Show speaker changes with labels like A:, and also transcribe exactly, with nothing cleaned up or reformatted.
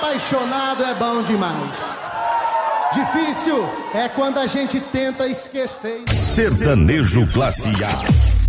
A: apaixonado é bom demais. Difícil é quando a gente tenta esquecer.
B: Sertanejo Classe A.